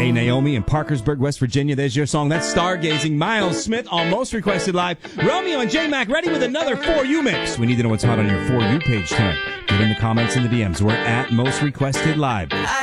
Hey, Naomi in Parkersburg, West Virginia. There's your song. That's Stargazing. Miles Smith on Most Requested Live. Romeo and J-Mac ready with another For You mix. We need to know what's hot on your For You page tonight. Get in the comments and the DMs. We're at Most Requested Live.